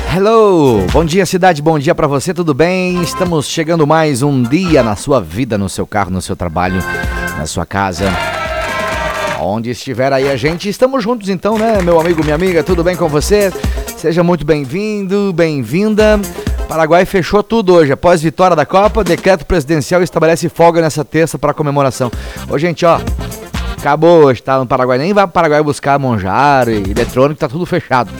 Hello! Bom dia, cidade, bom dia pra você, tudo bem? Estamos chegando mais um dia na sua vida, no seu carro, no seu trabalho, na sua casa. Onde estiver aí a gente, estamos juntos então, né, meu amigo, minha amiga, tudo bem com você? Seja muito bem-vindo, bem-vinda. Paraguai fechou tudo hoje, após vitória da Copa, decreto presidencial estabelece folga nessa terça para comemoração. Ô gente, ó, acabou hoje, tá? No Paraguai, nem vai pro Paraguai buscar monjar e eletrônico, tá tudo fechado.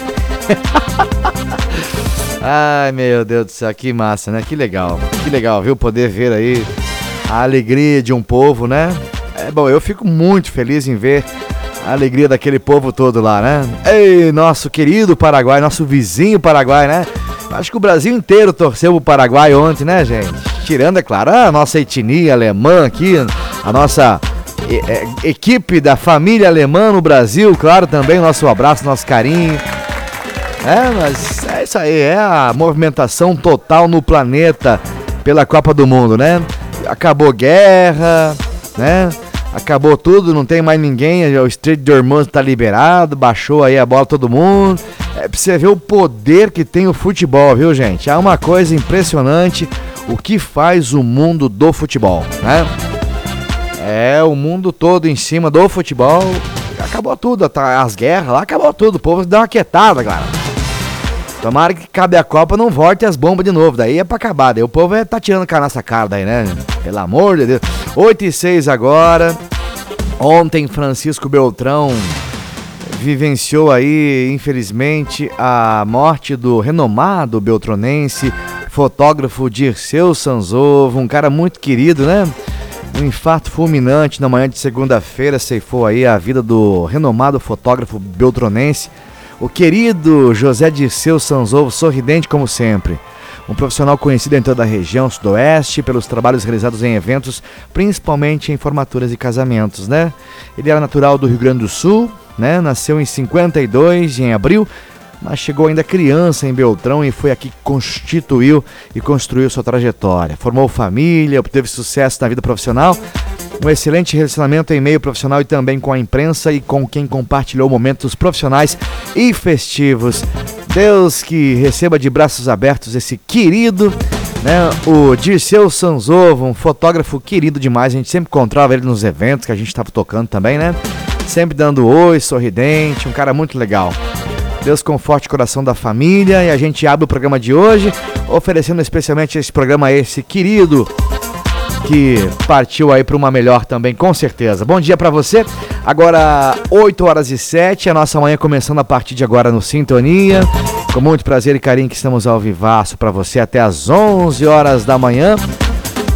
Ai, meu Deus do céu, que massa, né? Que legal, viu? Poder ver aí a alegria de um povo, né? Bom, eu fico muito feliz em ver a alegria daquele povo todo lá, né? Ei, nosso querido Paraguai, nosso vizinho Paraguai, né? Acho que o Brasil inteiro torceu pro Paraguai ontem, né, gente? Tirando, é claro, a nossa etnia alemã aqui, a nossa equipe da família alemã no Brasil, claro, também nosso abraço, nosso carinho. Mas é isso aí, é a movimentação total no planeta pela Copa do Mundo, né? Acabou guerra, né? Acabou tudo, não tem mais ninguém, o Estreito de Hormuz tá liberado, baixou aí a bola todo mundo. Pra você ver o poder que tem o futebol, viu, gente? É uma coisa impressionante o que faz o mundo do futebol, né? O mundo todo em cima do futebol, acabou tudo, as guerras lá, acabou tudo, o povo deu uma quietada, galera. Tomara que cabe a Copa, não volte as bombas de novo, daí é pra acabar, daí o povo tá tirando com a nossa cara daí, né? Pelo amor de Deus. 8h06 agora. Ontem Francisco Beltrão vivenciou aí, infelizmente, a morte do renomado beltronense, fotógrafo Dirceu Sanzovo, um cara muito querido, né? Um infarto fulminante na manhã de segunda-feira ceifou aí a vida do renomado fotógrafo beltronense, o querido José Dirceu Sanzovo, sorridente como sempre. Um profissional conhecido em toda a região sudoeste pelos trabalhos realizados em eventos, principalmente em formaturas e casamentos, né? Ele era natural do Rio Grande do Sul, né? Nasceu em 52, em abril, mas chegou ainda criança em Beltrão e foi aqui que constituiu e construiu sua trajetória. Formou família, obteve sucesso na vida profissional, um excelente relacionamento em meio profissional e também com a imprensa e com quem compartilhou momentos profissionais e festivos. Deus que receba de braços abertos esse querido, né, o Dirceu Sanzovo, um fotógrafo querido demais. A gente sempre encontrava ele nos eventos que a gente estava tocando também, né? Sempre dando oi, sorridente, um cara muito legal. Deus conforte o coração da família e a gente abre o programa de hoje oferecendo especialmente esse programa a esse querido que partiu aí para uma melhor também, com certeza. Bom dia para você. Agora 8h07, a nossa manhã começando a partir de agora no Sintonia. Com muito prazer e carinho que estamos ao vivaço para você até às 11 horas da manhã.